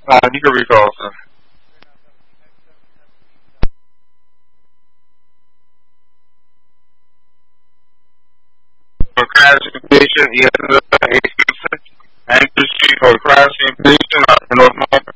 You can recall, sir. For crash completion, yes, accuracy for crash completion, North Market.